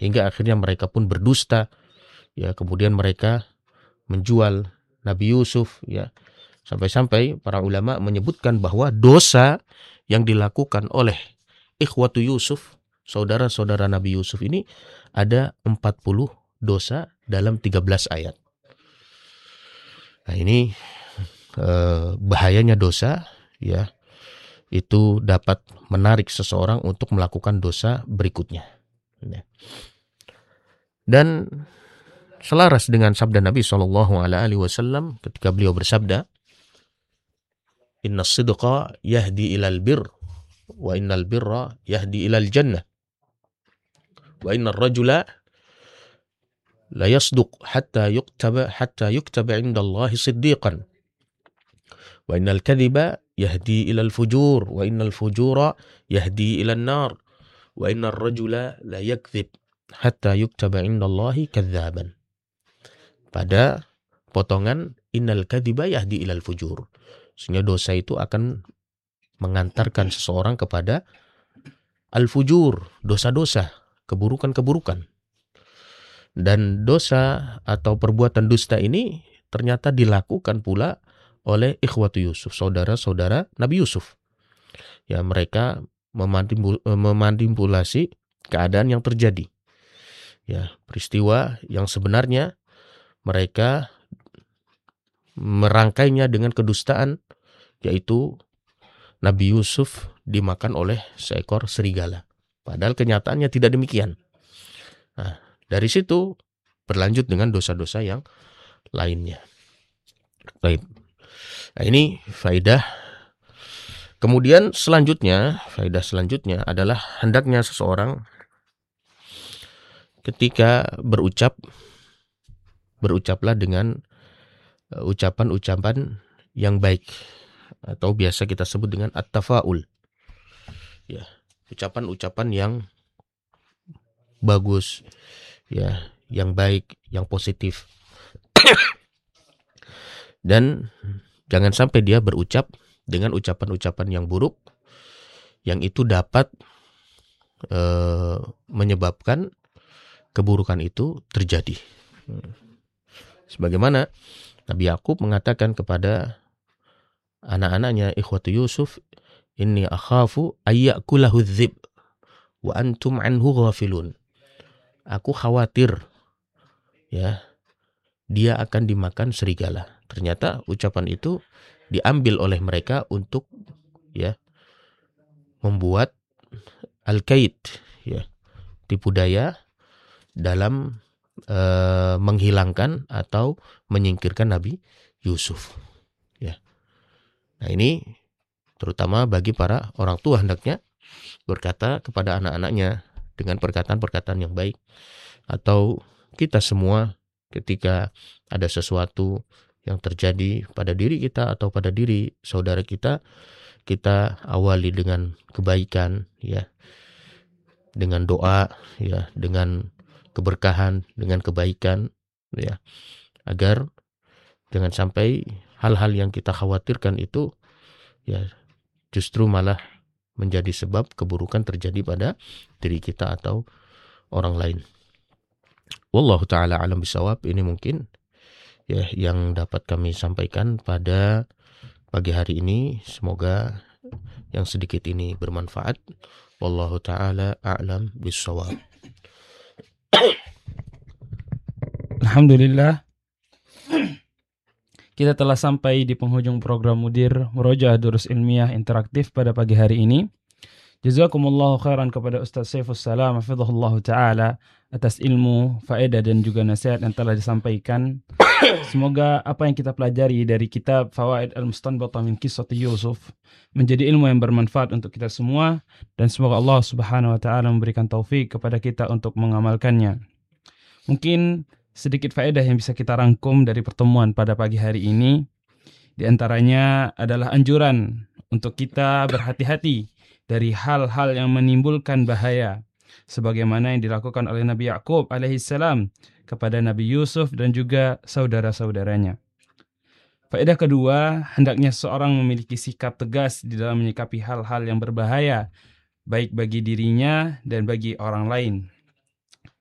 hingga akhirnya mereka pun berdusta, ya, kemudian mereka menjual Nabi Yusuf, ya, sampai-sampai para ulama menyebutkan bahwa dosa yang dilakukan oleh ikhwatu Yusuf, saudara-saudara Nabi Yusuf ini, ada 40 dosa dalam 13 ayat. Nah, ini bahayanya dosa, ya, itu dapat menarik seseorang untuk melakukan dosa berikutnya. Dan selaras dengan sabda Nabi SAW ketika beliau bersabda, Inna sidqa yahdi ilal bir, wa innal birra yahdi ilal jannah, wa innar rajula la yasduq hatta yuktaba indallahi siddiqan, wa innal kadhiba yahdi ilal fujur, wa innal fujura yahdi ilal nar, wa innar rajula la yakdzib hatta yuktaba indallahi kadzaban. Pada potongan innal kadhiba yahdi ilal fujur, sehingga dosa itu akan mengantarkan seseorang kepada al-fujur, dosa-dosa, keburukan-keburukan. Dan dosa atau perbuatan dusta ini ternyata dilakukan pula oleh ikhwatu Yusuf, saudara-saudara Nabi Yusuf. Ya, mereka memanipulasi keadaan yang terjadi. Ya, peristiwa yang sebenarnya mereka merangkainya dengan kedustaan, yaitu Nabi Yusuf dimakan oleh seekor serigala. Padahal kenyataannya tidak demikian. Nah, dari situ berlanjut dengan dosa-dosa yang lainnya. Baik. Nah, ini faedah. Kemudian faedah selanjutnya adalah hendaknya seseorang ketika berucaplah dengan ucapan-ucapan yang baik, atau biasa kita sebut dengan at-tafaul. Ya, ucapan-ucapan yang bagus, ya, yang baik, yang positif. Dan jangan sampai dia berucap dengan ucapan-ucapan yang buruk, yang itu dapat menyebabkan keburukan itu terjadi. Sebagaimana Nabi Yakub mengatakan kepada anak-anaknya, ikhwatu Yusuf, inni akhafu ayyakulahu dzib wa antum anhu ghafilun. Aku khawatir, ya, dia akan dimakan serigala. Ternyata ucapan itu diambil oleh mereka untuk, ya, membuat al-kaid, ya, tipu daya dalam menghilangkan atau menyingkirkan Nabi Yusuf. Ya. Nah, ini terutama bagi para orang tua hendaknya berkata kepada anak-anaknya dengan perkataan-perkataan yang baik. Atau kita semua ketika ada sesuatu yang terjadi pada diri kita atau pada diri saudara kita, kita awali dengan kebaikan, ya, dengan doa, ya, dengan keberkahan, dengan kebaikan, ya, agar jangan sampai hal-hal yang kita khawatirkan itu, ya, justru malah menjadi sebab keburukan terjadi pada diri kita atau orang lain. Wallahu ta'ala alam bisawab. Ini mungkin, ya, yang dapat kami sampaikan pada pagi hari ini. Semoga yang sedikit ini bermanfaat. Wallahu ta'ala a'lam bisawab. Alhamdulillah, kita telah sampai di penghujung program Mudir Murojaah Durus Ilmiah Interaktif pada pagi hari ini. Jazakumullahu khairan kepada Ustaz Saifus Salam hafizahullah ta'ala atas ilmu, faedah dan juga nasihat yang telah disampaikan. Semoga apa yang kita pelajari dari kitab Fawaid Al-Mustanbatah min Qissati Yusuf menjadi ilmu yang bermanfaat untuk kita semua, dan semoga Allah Subhanahu wa taala memberikan taufik kepada kita untuk mengamalkannya. Mungkin sedikit faedah yang bisa kita rangkum dari pertemuan pada pagi hari ini. Di antaranya adalah anjuran untuk kita berhati-hati dari hal-hal yang menimbulkan bahaya, sebagaimana yang dilakukan oleh Nabi Yakub alaihissalam kepada Nabi Yusuf dan juga saudara-saudaranya. Faedah kedua, hendaknya seorang memiliki sikap tegas di dalam menyikapi hal-hal yang berbahaya, baik bagi dirinya dan bagi orang lain.